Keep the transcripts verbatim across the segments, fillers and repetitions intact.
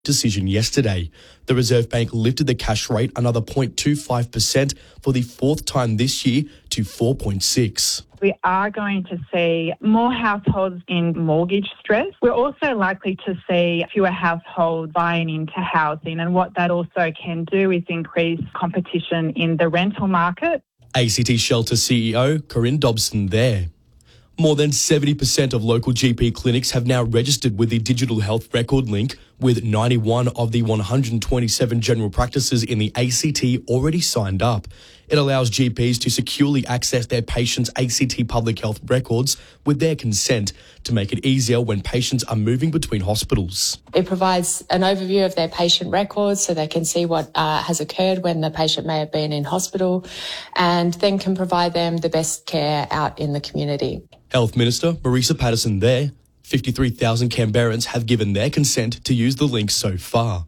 decision yesterday. The Reserve Bank lifted the cash rate another zero point two five percent for the fourth time this year to four point six. We are going to see more households in mortgage stress. We're also likely to see fewer households buying into housing, and what that also can do is increase competition in the rental market. A C T Shelter C E O Corinne Dobson there. More than seventy percent of local G P clinics have now registered with the Digital Health Record link, with ninety-one of the one hundred twenty-seven general practices in the A C T already signed up. It allows G Ps to securely access their patients' A C T public health records with their consent to make it easier when patients are moving between hospitals. It provides an overview of their patient records so they can see what uh, has occurred when the patient may have been in hospital, and then can provide them the best care out in the community. Health Minister Marisa Patterson there. fifty-three thousand Canberrans have given their consent to use the link so far.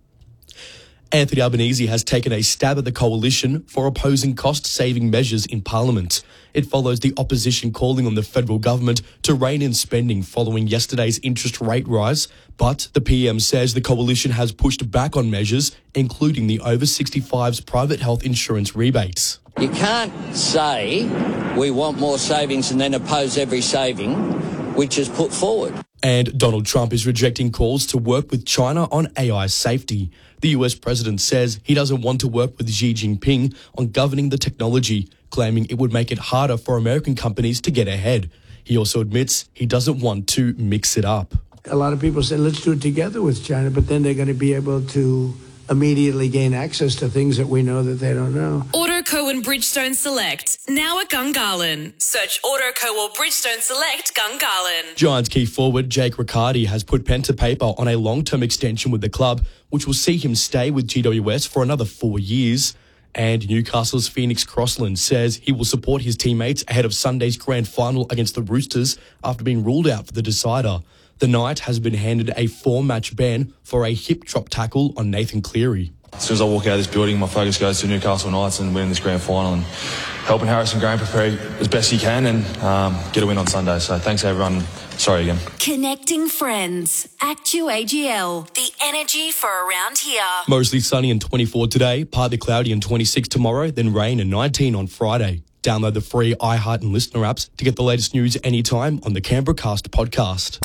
Anthony Albanese has taken a stab at the coalition for opposing cost-saving measures in Parliament. It follows the opposition calling on the federal government to rein in spending following yesterday's interest rate rise. But the P M says the coalition has pushed back on measures, including the over sixty-fives private health insurance rebates. You can't say we want more savings and then oppose every saving which is put forward. And Donald Trump is rejecting calls to work with China on A I safety. The U S president says he doesn't want to work with Xi Jinping on governing the technology, claiming it would make it harder for American companies to get ahead. He also admits he doesn't want to mix it up. A lot of people say, let's do it together with China, but then they're going to be able to immediately gain access to things that we know that they don't know. Autoco and Bridgestone Select, now at Gungahlin. Search Autoco or Bridgestone Select Gungahlin. Giants key forward Jake Riccardi has put pen to paper on a long-term extension with the club, which will see him stay with G W S for another four years. And Newcastle's Phoenix Crossland says he will support his teammates ahead of Sunday's grand final against the Roosters after being ruled out for the decider. The Knight has been handed a four-match ban for a hip drop tackle on Nathan Cleary. As soon as I walk out of this building, my focus goes to Newcastle Knights and winning this grand final and helping Harrison Graham prepare as best he can and um, get a win on Sunday. So thanks, everyone. Sorry again. Connecting friends. Actu A G L. The energy for around here. Mostly sunny and twenty-four today, partly cloudy and twenty-six tomorrow, then rain and nineteen on Friday. Download the free iHeart and Listener apps to get the latest news anytime on the Canberra Cast podcast.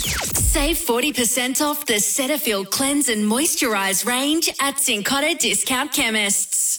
Save forty percent off the Cetaphil Cleanse and Moisturise range at Cincotta Discount Chemists.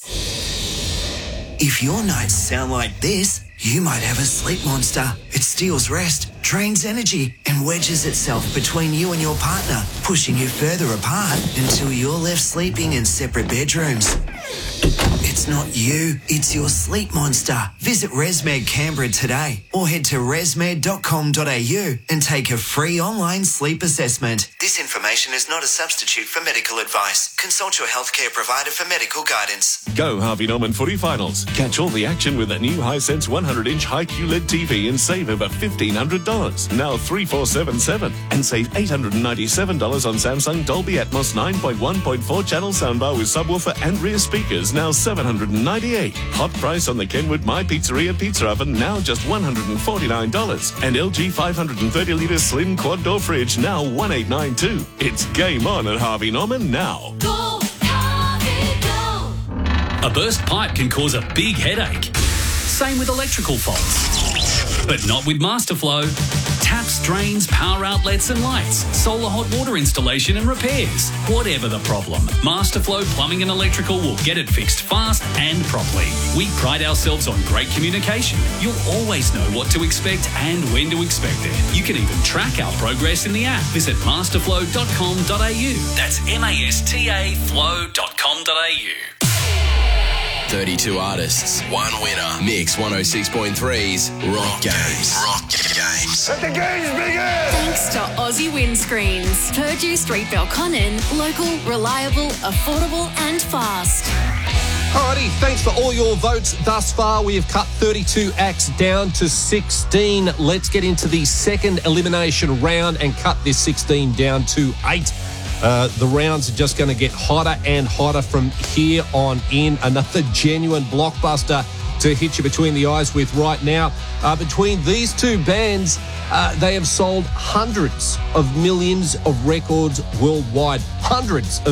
If your nights sound like this, you might have a sleep monster. It steals rest, drains energy, and wedges itself between you and your partner, pushing you further apart until you're left sleeping in separate bedrooms. It's not you, it's your sleep monster. Visit ResMed Canberra today or head to resmed dot com dot a u and take a free online sleep assessment. This information is not a substitute for medical advice. Consult your healthcare provider for medical guidance. Go Harvey Norman Footy Finals. Catch all the action with a new Hisense one hundred inch high Q L E D T V and save over fifteen hundred dollars. Now three four seven seven. And save eight hundred ninety-seven dollars on Samsung Dolby Atmos nine point one point four channel soundbar with subwoofer and rear speakers, now seven hundred ninety-eight dollars. Hot price on the Kenwood My Pizzeria pizza oven, now just one hundred forty-nine dollars. And L G five hundred thirty litre slim quad door fridge, now one thousand eight hundred ninety-two dollars. It's game on at Harvey Norman now. Go, Harvey, go. A burst pipe can cause a big headache. Same with electrical faults. But not with Masterflow. Taps, drains, power outlets and lights, solar hot water installation and repairs. Whatever the problem, Masterflow Plumbing and Electrical will get it fixed fast and properly. We pride ourselves on great communication. You'll always know what to expect and when to expect it. You can even track our progress in the app. Visit masterflow dot com dot a u. That's M A S T A flow dot com dot a u. thirty-two artists, one winner. Mix one oh six point three's Rock Games. Rock Games. Let the games begin! Thanks to Aussie Windscreens. Purdue Street Belconnen. Local, reliable, affordable and fast. Alrighty, thanks for all your votes thus far. We have cut thirty-two acts down to sixteen. Let's get into the second elimination round and cut this sixteen down to eight. Uh, the rounds are just going to get hotter and hotter from here on in. Another genuine blockbuster to hit you between the eyes with right now. Uh, between these two bands, uh, they have sold hundreds of millions of records worldwide. Hundreds of